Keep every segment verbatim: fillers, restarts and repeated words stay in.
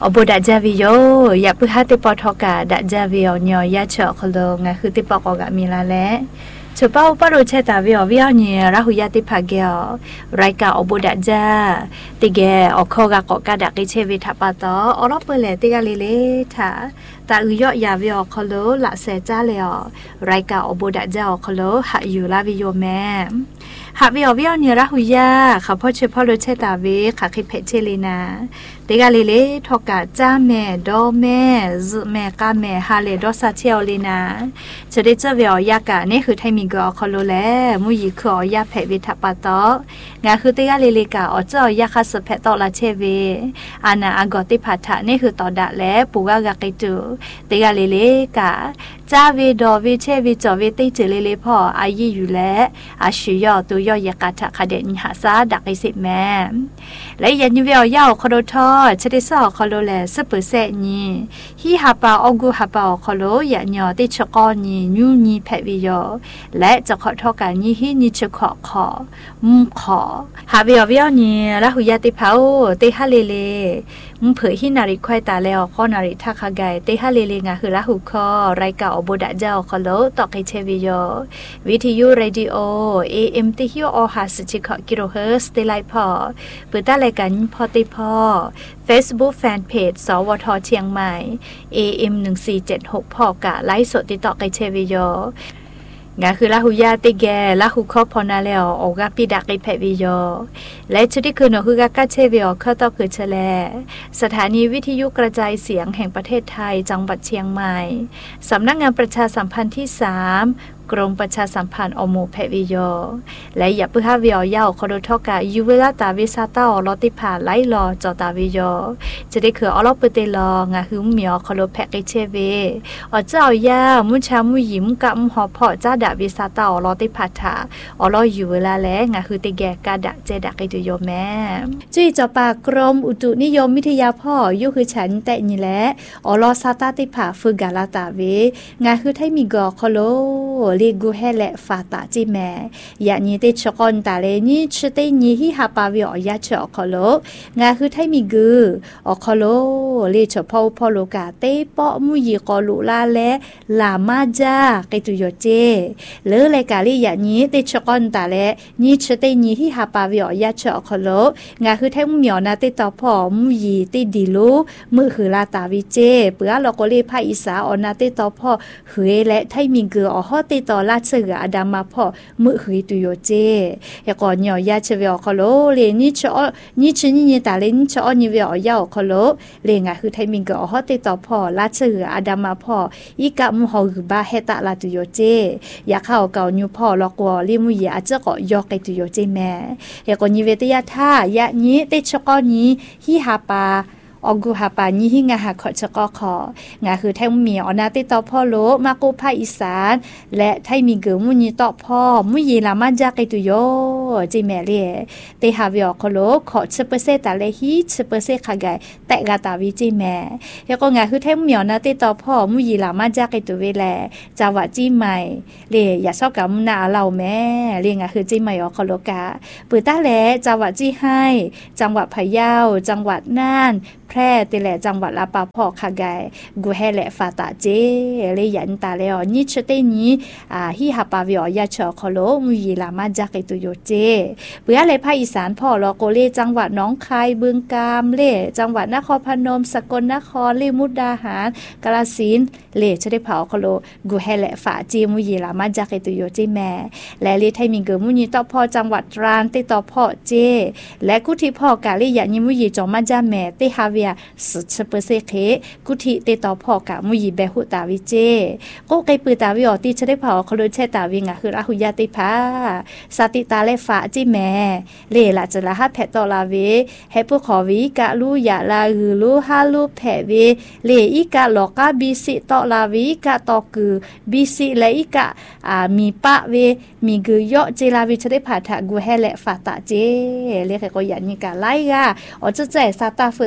อบดัจจาวิโยอย่าเพิ่งหาติปอทอกาดัจจาวิโยเนียยาเฉาะคโลงคือติปอกอกามีลาและชาวบ้านปารุเชตาวิโอวิโอเนี่ยราหุยาติภาเกอรายการอบดัจจาติเกออคอกากอกาดักกิเชวิทัปปะตออรอเปเลติกาเลเลทาตาอุยอยาวิโอคโลละเซจาเลอรายการอบดัจจาคโลหะอยู่ลาวิโยแม่หาวิโอวิโอเนี่ยราหุยาข้าพ่อเชพอรุเชตาวิข้าคิเพเชลีนาติกาเลเลทอกาจ้าแม่ดอแม่ซึแม่กาแม่ฮาเลดอซาเชียวลีนาจะได้เจอวิโอยากานี่คือไทมิงก็คโลแลมุยคืออยาเพวิทัปปะตองาคือติกาเลเลกาอเจอยาคาสเพตอลาเชเวอานาอากอติพัทธะนี่คือตอดะแลปูกากากิจูติกาเลเลกาจ้าเวดอเวเชเวจอเวติเจเลเลพ่ออายีอยู่แลอาชิยอตัวยอยากาทะคเดนหาซาดักอิสิแม่และยันยูเวอยาคโดทอชดิซอคโลแลสเปเซนีฮีฮาปาอกูฮาปาคโลยะญอติชกอนีญูญีเพวิโยและจะขอทอกันนี้ฮีนิชขอขอมุขอหาวิววิวนี่ละหุยาติเผาเตฮาเลเลมุเผยฮินาริควายตาแล้วข้อนาริทักขไกเตฮาเลเลงาคือละหุคอรายเก่าอบดะเจ้าคโลตอกให้เชวิโยวิทยุเรดิโอ เอ เอ็ม ติฮิโอฮาสจิขอกิโลเฮิรตซ์เตไลพอเปิดตารายการพอติพอ Facebook Fanpage สวทเชียงใหม่ เอ เอ็ม หนึ่งสี่เจ็ดหกพอกะไลฟ์สดติดต่อไกเชวิโยงาคือลาหุยาติแกลาหุคอพอนาแล้วออกาปิดักอิเพวิโยและชุดที่คือนคือกากาเชวิโอเข้าต่อคือเชลสถานีวิทยุกระจายเสียงแห่งประเทศไทยจังหวัดเชียงใหม่สำนักงานประชาสัมพันธ์ที่สามกรมประชาสัมพันธ์อโมเพวิโยและอย่าเพิ่งหาวิโอยาวคอดทอกายูเวลาตาวิซาตาอลอติผ่าไลลอจอตาวิโยจะได้คืออลอปเตลองาหึมเหมียวคอดแพกเชเวอเจ้ายามุชามุยิมกะมหอพอจ้าดาวิซาตาอลอติผ่าถาอลอยูเวลาแลงาคือติแกกาดะเจดักอิตุโยแม่จุยจอปากรมอุตุนิยมวิทยาพ่อยุคือฉันแต่นี่แหละอลอซาตาติผ่าฝึกกาลาตาเวงาคือไทมิกอคอโลลีกูเฮเลฟาตาจิแม่ยานี้เตชกอนตาเลนี่ชเตนี่ฮิฮาปาวิอยาเชอคอโลงาคือไทมิกืออคอโลเลชพอพอโลกาเตปอมุยกอลุลาเลลามาจาเกตุโยเจเลเลกาลียานี้เตชกอนตาเลนี่ชเตนี่ฮิฮาปาวิอยาเชอคอโลงาคือไทมุเหมียวนาเตตอพอมุยเตดิโลมือคือลาตาวิเจเปือลอกเลภาอีสาอนาเตตอพอเฮและไทมิกืออฮอเตตอลาเสืออดามาพ่อมือหือตุโยเจยก่อนยอยาเชเวอคโลเลนิชอนิชนิยตาเลนิชอนิเวอยาคโลเลงาคือไทมิงก็ฮอติตอพ่อลาเสืออดามาพ่ออีกะมุฮอบาเฮตะลาตุโยเจยาเข้าเก่ายูพ่อลอกวอลิมุยอาจจะก็ยอกไกตุโยเจแม่ยก่อนนิเวตยาท่ายะนี้เตชกอนี้ฮิฮาปาออกูฮาปานี่ฮิงาหาขอชะกอของาคือไทยมีอนาติตอพ่อโลมากูภาคอีสานและไทยมีเกือมุนีตอพ่อมุยีลามาจากไกตุโยจิแม่เล่เตหาวิอคโลขอเชเปเซตาเลฮิเชเปเซคาไกแต่กาตาวิจิแม่แล้วก็งาคือไทยมีอนาติตอพ่อมุยีลามาจากไกตุเวแลจาวะจิใหม่เล่อย่าซอกกับมุนาเราแม่เรียงาคือจิใหม่อคโลกาปือตาแลจาวะจิให้จังหวัดพะเยาจังหวัดน่านแพร่ติแหละจังหวัดลาปาพอคาไกกูแฮแหละฟาตาเจเลยยันตาแล้วนี่ชเตนี้อ่าฮิฮาปาวิอยาชอคโลมุยลามาจากไอตุโยเจเปื่อเลยภาคอีสานพ่อลอโกเลจังหวัดหนองคายบึงกาฬเล่จังหวัดนครพนมสกลนครเลมุกดาหารกาฬสินธุ์เล่ชะได้เผาคโลกูแฮแหละฟาจีมุยลามาจากไอตุโยเจแม่และเลไทมิงเกมุยตอพ่อจังหวัดตราดติตอพ่อเจและกุทิพ่อกาเลยะยิมุยจอมาจาแม่ติฮาเวียสุดเปอร์เซเคกุธิเตตอพอกะมุยเบหุตาวิเจก็ไกปือตาวิออติชะได้เผาคลุเชตาวิงะคือราหุยาติภาสติตาเลฟาจิแม่เลละจะละหะแพตอลาเวให้ผู้ขอวิกะลูยะลาหือลูฮาลูแผเวเลอีกะหลอกะบิสิตอลาวิกะตอกือบิสิและอีกะอ่ามีปะเวมีกือยอเจลาวิชะได้ผาทะกูแฮและฟาตาเจเลก็ยันนี่กะไลกะอ๋อจะแจซาตาฟตาลา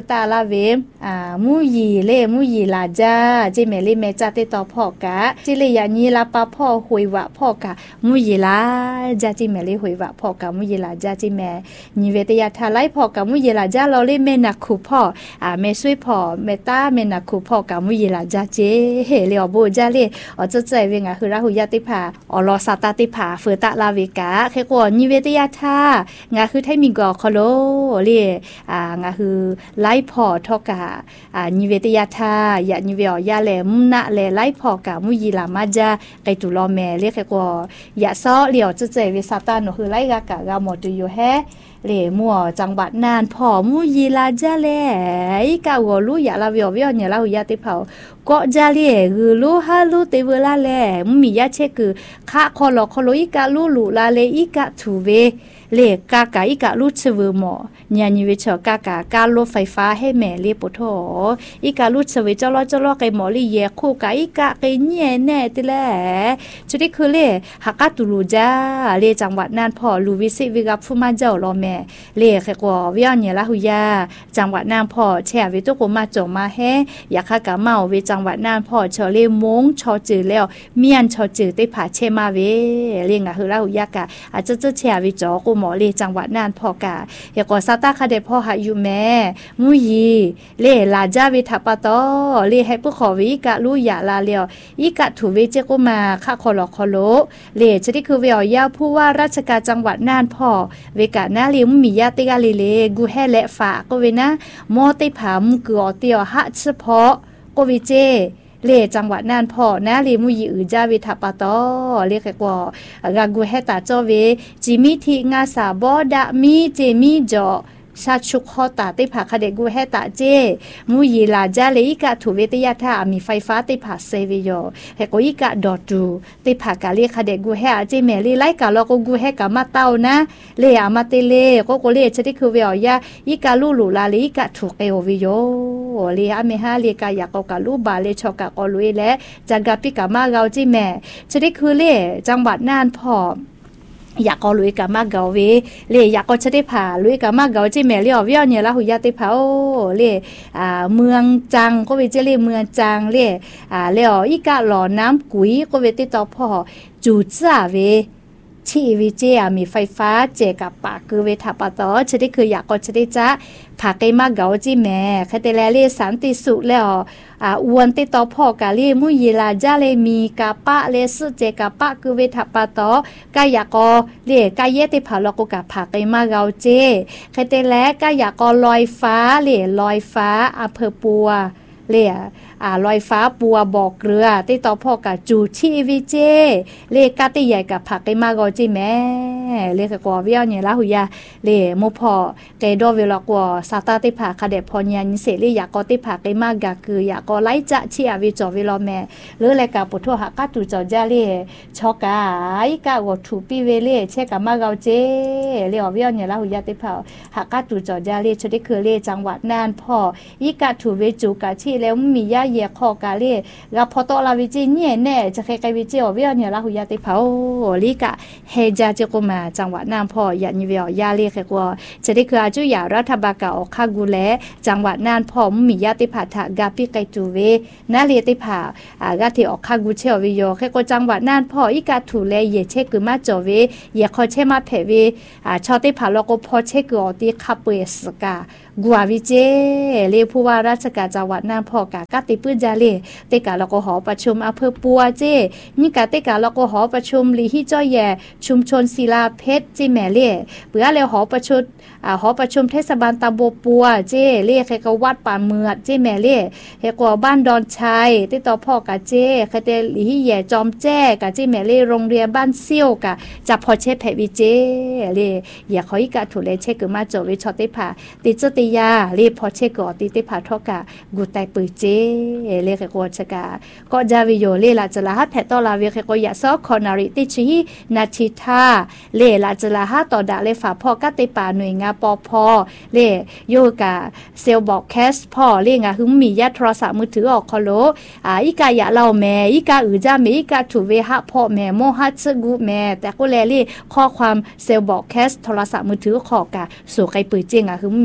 เวอ่ามูยีเล่มูยีลาจ้าจิเมลิเมจ้าติต่อพ่อกะจิเลยยานีลาปาพ่อหวยวะพ่อกะมูยีลาจ้าจิเมลิหวยวะพ่อกะมูยีลาจ้าจิเมนีเวตยาทาไลพ่อกะมูยีลาจ้าเราเล่เมนักคูพ่ออ่าเมซุยพ่อเมตาเมนักคูพ่อกะมูยีลาจ้าเจเฮเลอโบจ้าเลอจะใจเวงะคือราหุยาติภาอลอซาตาติภาเฟตะลาเวกะเคกอนีเวตยาทางาคือไทมิงกอคโลเลอ่างาคือไลพ่อทอกะอ่านิเวตยาทายะนิเวอยาแลมุนะแลไลพอกะมุยีลามาจาไกตุลอแมเรียกกว่ายะซ้อเหลียวจะเจวิซาตานnoคือไลกะกะกะหมอตุอยู่แฮเลมัวจังหวัดนานพอมุยีลาจาแลอีกะวอลูยะลาเวอเวอเนี่ยลาหุยาติเผาก็จาเลคือลูฮาลูเตเวลาแลมุมียะเชคือคะคอลอคอโลอีกะลูลูลาเลอีกะทูเวเลกากะอีกะลูชเวหมอญาณิเวชกากะกาโลไฟฟ้าให้แม่เลปโทอีกะลูชเวจอลอจอลอไกหมอลีเยคู่กะอีกะไกเนียแน่ติแลจุดิคือเลฮักกะตุลูจาเลจังหวัดนานพอลูวิสิวิกับฟุมาเจ้าลอแม่เลแค่กว่าวิญญาณละหุยาจังหวัดนานพอแช่วิตุโกมาจอมาแฮอยากคะกะเมาเวจังหวัดนานพอชอเลมงชอจือแล้วเมียนชอจือได้ผาเชมาเวเรียงอะคือละหุยากะอาจจะจะแช่วิจอกูหมอเลจังหวัดนานพอกะอยากว่าซาตาคาเดพ่อหาอยู่แม่มุยีเลลาจาวิทัปตอเลให้ผู้ขอวิกะรู้ยาลาเลียวอีกะถูเวเจกูมาคะคอลอคอโลเลจะได้คือเวียวยาผู้ว่าราชการจังหวัดนานพอเวกะนาลีมุมียาติกาเลเลกูแฮและฝาก็เวนะมอติผามกือเตียวหะเฉพาะก็วิเจเลจังหวัดน่านพ่อนะเลมุยอือจาวิทัปตอเรียกกว่ากากูเฮตาจอเวจิมิทิงาสาบอดะมีเจมิจอชาชุกฮอตาติผาคาเดกูเฮตาเจมุยีลาจาเลอีกะถูเวตยาทามีไฟฟ้าติผาเซวิโยเฮโกอีกะดอตูติผากาเลคาเดกูเฮอาเจเมลีไลกะลอกูกูเฮกะมาเต้านะเลอามาเตเลโกโกเลชะติคือเวียยาอีกะลูลูลาเลอีกะถูเอโอวิโยเลอาเมฮาเลกะยากกะลูบาเลชอกะกอลุยและจังกะปิกะมาเกาจิแม่ชะติคือเลจังหวัดน่านพออยากก็ลุยกับมาเกาเวเลยอยากก็จะได้ผ่าลุยกับมาเกาที่แม่เลี้ยวเวียวเนี่ยละหุยาติผาโอเลยอ่าเมืองจังก็เวจะเรียกเมืองจังเลยอ่าแล้วอีกะหล่อน้ำกุยก็เวติต่อพ่อจูจ้าเวที่วิเจมีไฟฟ้าเจกับปากคือเวทาปตอจะได้คืออยากก็จะได้จะผ่าไกมาเกาจิแม่คาเตแลเลสันติสุแล้วอ่าอวนติต่อพ่อกาลีมุยีลาจาเลมีกาปะเลสุเจกาปะคือเวทาปตอกายากอเลกายเยติผาลอกกะผ่าไกมาเกาเจคาเตแลกายากอลอยฟ้าเลลอยฟ้าอำเภอปัวเลอ่าลอยฟ้าปัวบอกเรือติต่อพ่อกะจูที่วิเจเลกาติใหญ่กับผักไกมาเกาจิแม่เลกกว่าเวียวเนี่ยละหุยาเลโมพอไกดอเวลกว่าซาตาติผาคาเดพอญานิเสลีอยากก็ติผาไกมากะคืออยากก็ไลจะเชียวิจอวิลอแม่หรืออะไรกะปุถุหะกะตุจอจาเลชอกาอีกะวถูปีเวเลเชกะมาเกาเจเลอเวียวเนี่ยละหุยาติผาหะกะตุจอจาเลชดิคือเลจังหวัดน่านพ่ออีกะถูเวจูกะที่แล้วมียาเยคอกาเลกะพอตอลาวิจิเนี่ยแน่จะใครไกวิจิอเวียวเนี่ยละหุยาติผาลิกะเฮจาเจกุมาจังหวัดน่านพ่อยันเวียวยาเลแค่กว่าจะได้คืออาจุยารัฐบาลกะออกคากุแลจังหวัดน่านพ่อมียาติผาทะกาปิไกตูเวนาเลติผาอากาที่ออกคากุเชอวิโยแค่กว่าจังหวัดน่านพ่ออีกาถูแลเยเชกุมาจอเวเยคอเชมาเพเวอ่าชอติผาลก็พอเชกุอติคาเปสกากัววิเจเลผู้ว่าราชการจังหวัดน่านพ่อกะกะติปื้นจาเลติกาแล้วก็หอประชุมอำเภอปัวเจนี่กะติกาแล้วก็หอประชุมลีฮิจ้อยแย่ชุมชนศิลาเพชรจิแม่เล่เปื้อแล้วหอประชุมอ่าหอประชุมเทศบาลตำบลปัวเจเล่ใครก็วัดป่าเมือดเจแม่เล่เฮกว่าบ้านดอนชัยติต่อพ่อกะเจใครเตลีฮิแย่จอมแจ้กะเจแม่เล่โรงเรียนบ้านเซี่ยวกะจับพอเชเพวิเจเล่อย่าขออีกะถูเลเชกมาโจวิชอติผาติจติยาเล่พอเชกอติติผาทอกะกูไตปือเจเล่ใครก็ชะกาก็จาวิโยเล่ละจะละแพตอลาเวใครก็อย่าซอคอนาริติชีนาทิทาเล่ละจะละหาต่อดาเลฝาพ่อกะติปาหน่วยงานปอพอเล่โยกะเซลบอกแคสพ่อเล่งะหึมมียาโทรศัพท์มือถือออกคอโลอ่าอีกายะเล่าแม่อีกาอือจ้าแม่อีกาถูเวหะพ่อแม่โมฮัตซึกุแม่แต่ก็แลเล่ข้อความเซลบอกแคสโทรศัพท์มือถือขอกะสู่ไกปือเจงอ่ะหึมมียาไล่ก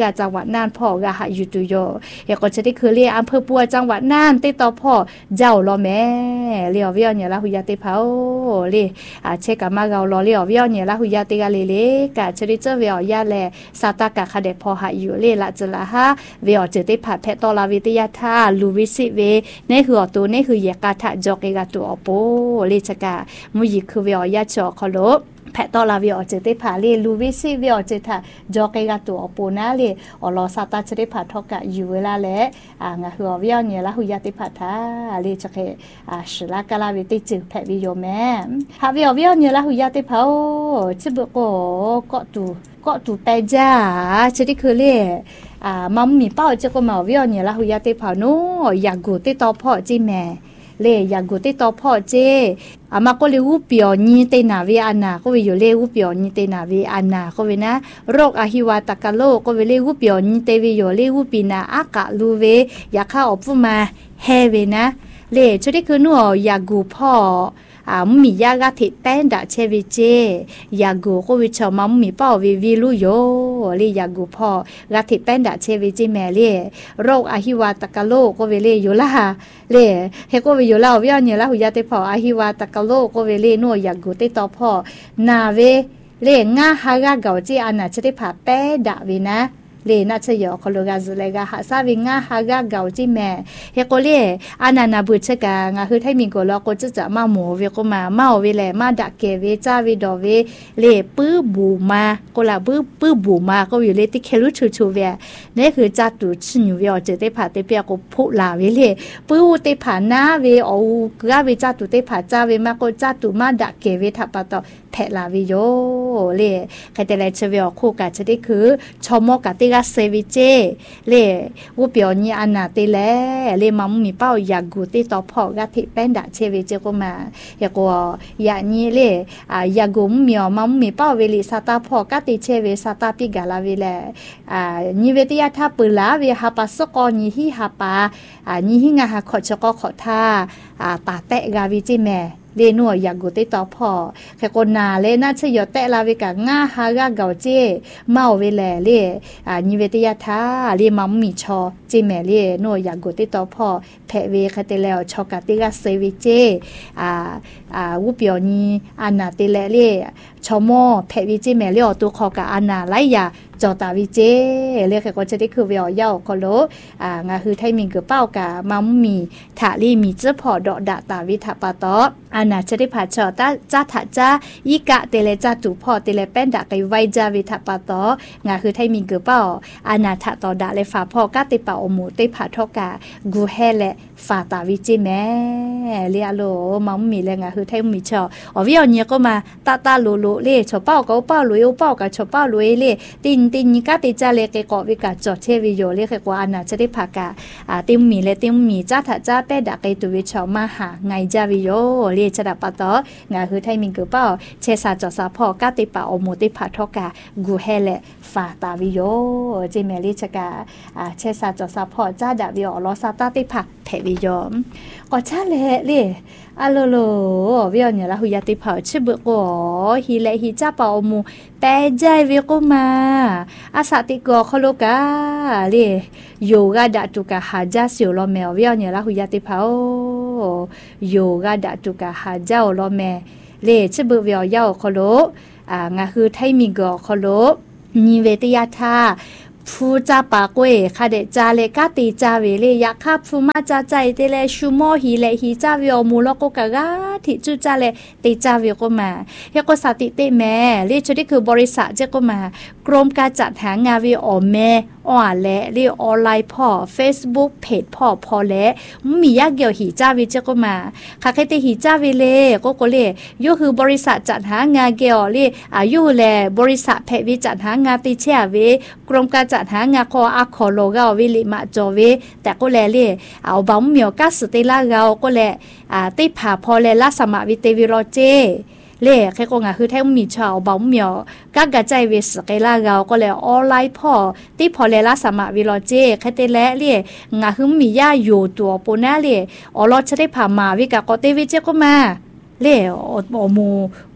กาจังหวัดน่านพ่อกาหาอยู่ตุโยเฮก็จะได้คือเรียอำเภอปัวจังหวัดน่านติต่อพ่อเจ้ารอแม่เลียวเวียวเนี่ยละหุยาติเผาเลอ่าเชกะมาเกาลอเลียวเวียวเนี่ยละหุยาติกาเลเลกะชริเจเวียวยาแลซาตากะคาเดพ่อหาอยู่เลละจะละฮะเวียวเจติผัดแพตอลาวิทยาธาลูวิสิเวนี่คืออตัวนี่คือเยกาทะจอกเอกาตัวอโปเลชกะมุยิคือเวียวยาจอคอโลแพตอลาวิอเจติผาเลลูวิสิวิอเจทาจอกเอกาตัวอโปนาเลอลอซาตาเจติผาทอกะอยู่เวลาแลอ่างะคือวิอเนี่ยละหุยาติผาทาเลจะเคอ่าชลากะลาวิติจึแพวิโยแม่ฮาวิอวิอเนี่ยละหุยาติผาจิบโกก็ตูก็ตูไปจ้าเจติคือเลอ่ามัมมีเป้าจะก็มาวิอเนี่ยละหุยาติผาโนอยากกูติตอพ่อจิแม่เลอยากกูติตอพ่อเจอามาก็เลยวูเปียวนี่เตนาเวอานาก็เวอยู่เลวูเปียวนี่เตนาเวอานาก็เวนะโรคอหิวาตกะโลก็เวเลวูเปียวนี่เตเวอยู่เลวูปีนาอากะลูเวอยากเข้าออกมาเฮเวนะเลชุดที่คือหนูอยากกูพ่ออ่ามียากาถิแป้นดาเชวิเจยากูก็วิชามัมมีเป้าวิวิลุโยเลยยากูพ่อกาถิแป้นดาเชวิเจแม่เลยโรคอหิวาตกะโลก็เวเลอยู่ละเลยเฮก็วิอยู่ละวิญญาณละหุยาเตพ่ออหิวาตกะโลก็เวเลนัวยากูเตต่อพ่อนาเวเลง่าฮากาเกาเจอานาจะได้ผ่าแป้ดาวินะเลน่าจะยอคโลกาซุเลกาหาซาวิงาฮากาเกาจิแม่เฮโกเลอานานาบุชกางาคือให้มีโกลโกจะจะมาหมูเวโกมาเมาเวแลมาดักเกเวจ้าเวดอเวเลปื้อบูมาโกลาปื้อปื้อบูมาก็อยู่เลติเคลุชูชูเวนี่คือจัตุชิญเวอเจเตผาเตเปียโกพุลาเวเลปื้อเตผานาเวออกะเวจัตุเตผาจ้าเวมาโกจัตุมาดักเกเวทัปตอแพลาวิโยเลใครแต่ละเชเวอคู่กันจะได้คือชอมกะติกาเซวิเจเลวูเปียวนี่อันนาเตเลเลมัมมีเป้าอยากกูติต่อพ่อกะทิแป้นดาเชวิเจก็มาอยากกูอยากนี่เลอ่าอยากกูมีอมัมมีเป้าเวลิซาตาพ่อกะติเชเวซาตาปิกาลาเวเลอ่านี่เวติยาทาปุลาเวฮาปัสกอนี่ฮิฮาปาอ่านี่ฮิงาฮาขอชกอขอทาอ่าตาเตะกาวิจิแม่เลนัวอยากกูติต่อพ่อแค่คนนาเลน่าเชยอเตะลาเวกะง่าฮากาเกาเจเมาเวแลเลอ่านิเวติยาทาเลมัมมีชอจิแม่เลนัวอยากกูติต่อพ่อแพเวคาเตแล้วชอกาติกาเซวิเจอ่าอ่าวูเปียวนีอานาเตเลเลชอมอแพวิจิแม่เลอตัวคอกะอานาไลยาจอตาวิเจเรียกก็จะได้คือเวียวยาวก็โลอ่างาคือไทมิงเกเป้ากะมัมมีถาลีมีเจ้าพอดอกดาตาวิทาปาตออานาจะได้ผ่าชอตาจ้าถาจ้ายิกะเตเลจ้าตุพอเตเลแป้นดาไกไวจาวิทาปาตองาคือไทมิงเกเป้าอานาถาตอดาเลฝาพอกะติปาอมูเตผ่าทอกะกูเฮเลฝาตาวิจิแม่เรียโลมัมมีเลยงาคือไทมีชออเวียวเนี่ยก็มาตาตาโลโลเลชอเป้าก็เป้าลุยเป้ากะชอเป้าลุยเลตินตินกาติจาเลเกกอวิกาจอเชวิโยเลเกกว่าอันน่ะจะได้พากะอ่าติมมีเลติมมีจ้าถาจ้าเปดะไกตุวิชอมาหาไงจาวิโยเลจะดาปะตองาคือไทมิงกือเป้าเชซาจอซาพอกาติปาอโมติพาทอกะกูเฮเลฟาตาวิโยจิเมลิชกะอ่าเชซาจอซาพอจ้าดาวิโอลอซาตาติพาเทวิโยก็ชาเลเลอะโลโลวิโอเนี่ยละหุยาติพาชิบกอฮิเลฮิจ้าปาอโมแปใจวิโกมาอาสาติกอคโลกาเลโยกาดาตุกะฮาจาสิโอโลเมอวิโอเนี่ยละหุยาติพาโยกาดาตุกะฮาจาโอโลเมเลชิบวิโอยาคโลอ่างาคือไทมิกอคโลนิเวติยาทาฟูจาปากเวคาเดจาเลกาติจาเวเลยาคาฟูมาจาใจเตเลชูโมฮีเลฮีจาวิโอมูโลโกกะกาทิจูจาเลติจาวิโกมาเฮโกสาติเตแม่เลชดิคือบริษัทเจโกมากรมการจัดหางานวิโอแม่อ่อนและเรียออนไลน์พ่อ Facebook เพจพ่อพอและมียากเกี่ยวหีจ้าวิเจก็มาค่ะใครแต่หีจ้าวิเลก็ก็เลยยูคือบริษัทจัดหางานเกี่ยวเลยอายุแลบริษัทเพจวิจัดหางานติเชียวิกรมการจัดหางานคออาคอโลกาวิลิมาจอวิแต่ก็แลเลยเอาบ้องเหมียวกัสติลาเราก็แลอ่าติผ่าพอแลลาสมาวิเตวิโรเจเล่แค่ก็งาคือแท้มีชาวบ้าเหมียวกักกะใจเวสเกลาเราก็เลยออนไลน์พ่อที่พอเลลาสมาวิโรเจแค่เตแลเล่งาคือมีย่าอยู่ตัวปนน่ะเล่ออลอจะได้ผ่ามาวิกะก็เตวิเจก็มาเล่ออโมก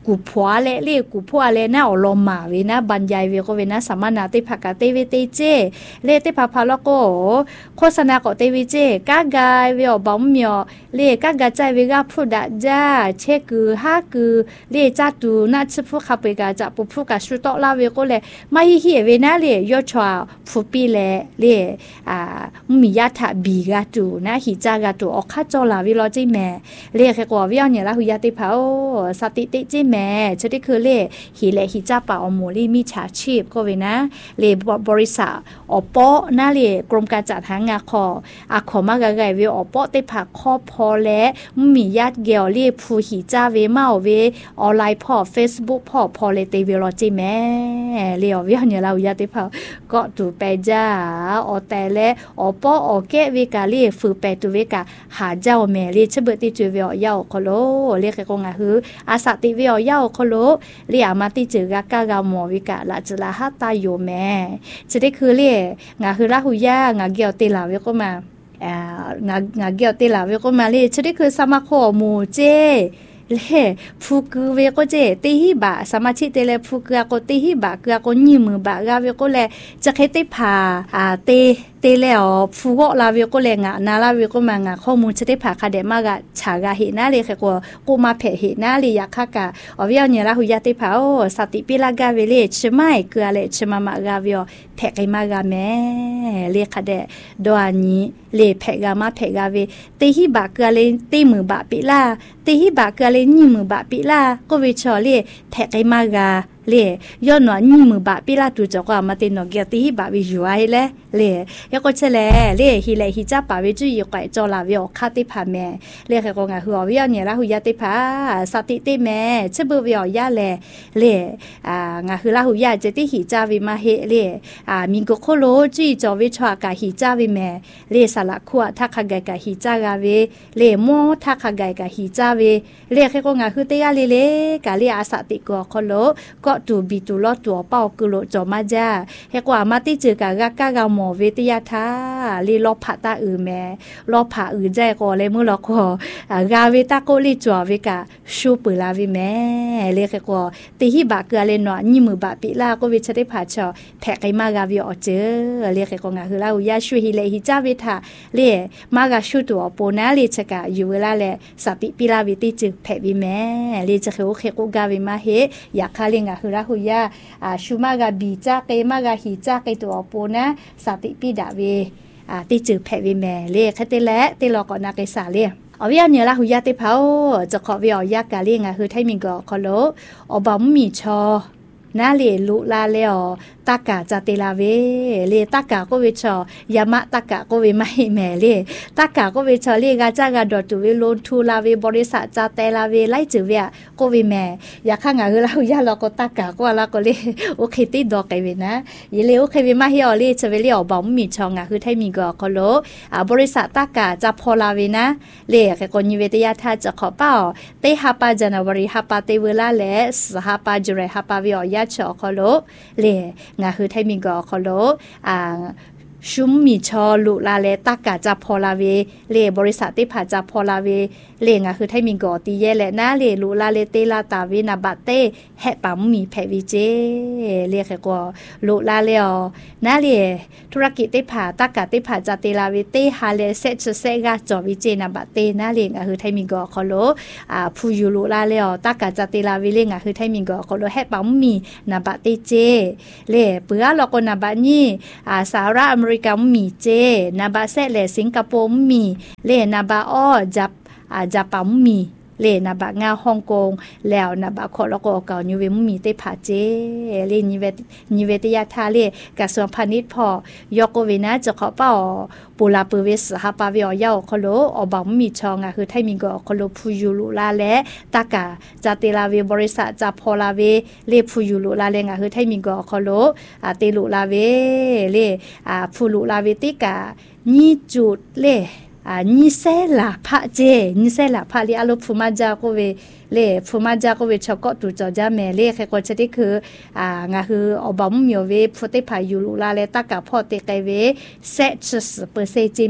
กูผัวและเรียกกูผัวและน่าอลมมาเวนะบรรยายเวก็เวนะสามนาติภากาเตเวเตเจเลติภาพาลโกโฆษณาก็เตวิเจกากายเวอบอมเมียเลกากาใจเวกาพูดะจ้าเชกือฮากือเลจ้าตูน่าชิพูคาเปกาจะปุพูกาสุโตลาเวก็เลมาฮิฮิเวนะเลยยอชวาฟูปีเลเลอ่ามียาทะบีกาตูนะหิจากาตูออกคาจอลาวิโลจิแม่เลแค่กว่าวิญญาณละหุยาติภาโอสติติจิแม่ชดิคือเลหิเลหิจาปาอโมลีมิจฉาชีพก็เวนะเลบริษัทอปอน่าเลกรมการจัดหางาคออาขอมากะไกเวอปอติภาคอพอและมีญาติเกลเลผู้หิจาเวเมาเวออนไลน์พอ Facebook พอพอเลเตวิโลจิแม่เลอวิญญาณละหุยาติภาก็ตูไปจ้าอแต่และอปออแกเวกาเลฟือไปตุเวกาหาเจ้าแม่เลชเบติจุเวอยาคอโลเลกกงาหืออาสติเวอยาคอโลเลอามาติจือกากากาหมอวิกาละจลาหาตาโยแม่จะได้คือเลงาคือละหุยางาเกียวติลาเวก็มาอ่างางาเกียวติลาเวก็มาเลจะได้คือสมาโคหมู่เจเลฟูกูเวก็เจติหิบะสมาชิเตเลฟูกูก็ติหิบะกูก็ญิมือบะกาเวก็เลจะเคติพาอ่าเตเตแล้วฟูก็ลาเวก็เลงะนาลาเวก็มางะข้อมูลจะได้พาคาเดมากะฉากะเฮนาเลแค่ก็กูมาเพเฮนาเลยาคากะอวิญญาณละหุยาติพาโอสติปิลากาเวเลชไมกูเลชมามากาเวเพกมากาแม่เลคาเดดอนี้เลเพกามาเพกาเวติหิบะกูเลติมือบะปิลาติหิบะกูเลญิมือบะปิลาก็เวชอเลเพกมากาเลย้อนหนอนญิมือบะปิลาตุจอกว่ามาตินอเกติหิบะวิจัวเลเลยก็เชลเลฮิเลฮิจับปาวิจุยก่อยจอลาวิอคาติพาแม่เลแค่ก็งาหัววิญญาณละหุยาติพาสติติแม่ชะบ่วิอยาเลเลอ่างาหือละหุยาเจติหิจาวิมาเฮเลอ่ามิงโกโคโลจุยจอวิชวากาหิจาวิแม่เลสละคัวทักขะไกกะหิจากาเวเลโมทักขะไกกะหิจาเวเลแค่ก็งาหือเตยาเลเลกาเลอาสติกอโคโลก็ตูบิตุลอตัวเป้ากุโลจอมาจาเฮกว่ามาติจือกะกะกะกะหมอเวติยาทาลีลอผาตาอือแม่ลอผาอือใจก็เลยมื้อลอก็กาเวตาโกลิจัวเวกะชูปืลาวิแม่เลแค่ก็ติหิบะกะเลนอญิมือบะปิลาก็วิชะได้ผาชอแพกไกมากาวิออเจอเลแค่ก็งาคือลาอุยาชูฮิเลฮิจาเวทาเลมากาชูตัวโปนาเลชะกะอยู่เวลาแลสติปิลาวิติจึแพวิแม่เลจะเคโอเคโกกาวิมาเฮอยากคาเลงาคือลาหุยาอ่าชูมากาบีจาเกมากาฮิจาเกตัวโปนะสติปิดาเวอ่าติจือแพวิแม่เลคเตและติลอก่อนนาเกสาเลอวิญญาณละหุยาติเผาจะขอวิอยากาเลงาคือไทมิงก็คอโลอบอมมีชอนาเลลุลาเลอตากาจาเตลาเวเลตากาก็เวชอยามะตากาก็เวไม่แม่เลตากาก็เวชเลกาจากาดอตุเวโลทูลาเวบริษัทจาเตลาเวไลจือเวก็เวแม่อยากข้างาคือละหุยาลอก็ตากาก็ละก็เลโอเคติดอกไกเวนะยเลโอเคเวมาเฮอเลจะเวเลอบอมมีชองาคือไทมิงก็คอโลอ่าบริษัทตากาจะพอลาเวนะเลแค่คนยิเวตยาทาจะขอเป้าเตฮาปาจานาวริฮาปาเตเวลาและสหปาจุเรฮาปาวิอยาชอคอโลเลงาคือไทมิงก็คอโลอ่าชุมมีชอลุลาเลตากาจะพอลาเวเลบริษัทติผาจะพอลาเวเลงาคือไทมิงก็ตีเยและนาเลลุลาเลเตลาตาเวนาบาเตแฮปัมมีแพวิเจเลแค่ก็ลุลาเลอนาเลธุรกิจติผาตากาติผาจะเตลาเวเตฮาเลเซชเซกาจอวิเจนาบาเตนาเลงาคือไทมิงก็คอโลอ่าพูยูลุลาเลอตากาจะเตลาเวเลงาคือไทมิงก็คอโลแฮปัมมีนาบาเตเจเลเปื้อลอก็นาบานี่อ่าสหรัฐอเมริกามีเจนาบาเซเลสิงคโปร์มีเลนาบาอ้อจับอ่าจับปั๊มมีเลนาบะงาฮ่องกงแล้วนาบะขอแล้วก็เก่านิเวมมีเตผาเจเลนิเวนิเวตยาทาเลกระทรวงพาณิชย์พอยกเวนะจะขอเป้าปูลาเปเวสหาปาวิอยาคอโลอบอมมีชองอ่ะคือไทมิงก็คอโลพูยูลุลาและตากาจาเตลาเวบริษัทจาพอลาเวเลพูยูลุลาเลงอ่ะคือไทมิงก็คอโลอ่าเตลุลาเวเลอ่าพูลุลาเวติกานี่จุดเลอ่านิเซลาพะเจนิเซลาพะลีอาโลฟูมาจาก็เวเลฟูมาจาก็เวชก็ตุจอจาแม่เลแค่ก็จะได้คืออ่างาคืออบอมมีเวพุติพายุลุลาเลตากาพอเตไกเวเซชสเปอร์เซจิแม่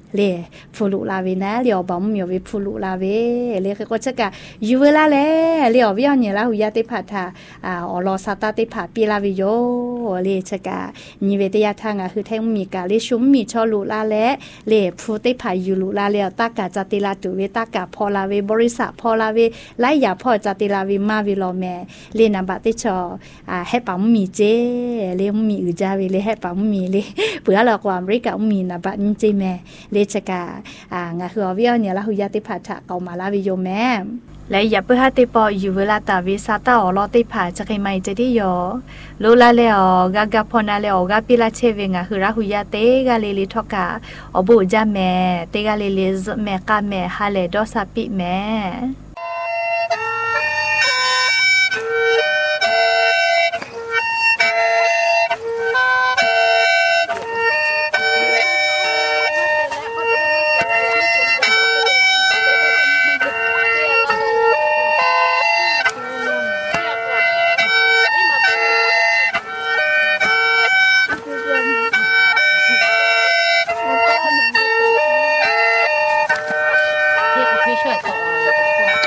လေဖူလူလာပဲနာလျော်ဘောင်းမျိုးပဲဖူလူလာပဲလေကိုချက်ကယူဝလာလေလျော်ပြောင်းနေလားဟူရတိဖတ်တာအာအော်လောစာတာတိဖတ်ပြေလာပြီယောလေချက်ကညီဝတရားထငါဟူထဲမီကလေရှုံမီချောလူလာလေလေဖူတိဖတ်ယူလူလာလေတက်ကကြတိလာတူဝေတက်ကဖော်လာဝေဘရိษဖော်လာဝေလိုက်ရဖော်ကြတိလာဝေမဝေလောမဲလေနံပါတ်တိချောအာဟဲ့ပါမီเจလေမီဥကြဝေလေဟဲ့ပါမီလေเปื่อหลอกว่าอเมริกามีนะบัดนี้จิแม่เลชกาอ่างาคือว่าเนี่ยละหุยาติภาษาเกามาลาวิโยแม่และอย่าเพื่อให้ติปออยู่เวลาตาวิสาตาอลอติภาจะใครไม่จะได้ยอโลลาเลออกากาพอนาเลออกาปิลาเชเวงาคือละหุยาเตกาเลลิทอกาอบูจาแม่เตกาเลเลแม่กาแม่ฮาเลดอซาปิแม่